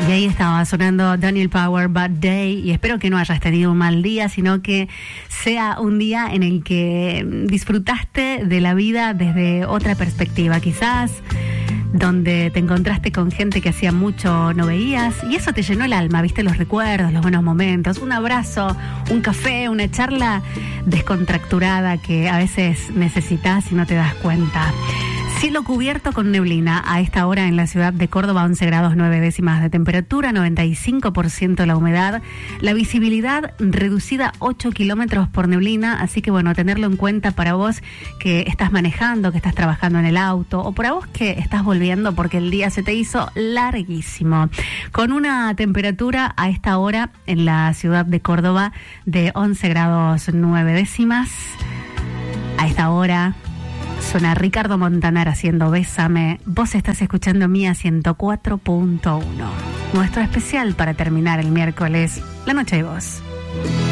Y ahí estaba sonando Daniel Power, Bad Day, y espero que no hayas tenido un mal día, sino que sea un día en el que disfrutaste de la vida desde otra perspectiva, quizás donde te encontraste con gente que hacía mucho no veías, y eso te llenó el alma, viste los recuerdos, los buenos momentos, un abrazo, un café, una charla descontracturada que a veces necesitas y no te das cuenta. Cielo cubierto con neblina a esta hora en la ciudad de Córdoba, 11 grados 9 décimas de temperatura, 95% la humedad, la visibilidad reducida 8 kilómetros por neblina, así que bueno, tenerlo en cuenta para vos que estás manejando, que estás trabajando en el auto, o para vos que estás volviendo porque el día se te hizo larguísimo. Con una temperatura a esta hora en la ciudad de Córdoba de 11 grados 9 décimas, a esta hora suena Ricardo Montaner haciendo Bésame. Vos estás escuchando Mía 104.1. Nuestro especial para terminar el miércoles, La Noche de Vos.